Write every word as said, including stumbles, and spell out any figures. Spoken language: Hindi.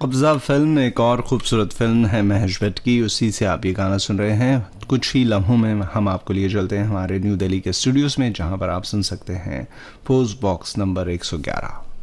कब्जा फिल्म एक और खूबसूरत फिल्म है महेश भट्ट की, उसी से आप ये गाना सुन रहे हैं। कुछ ही लम्हों में हम आपको लिए चलते हैं हमारे न्यू दिल्ली के स्टूडियोज में, जहां पर आप सुन सकते हैं पोस्ट बॉक्स नंबर एक सौ ग्यारह।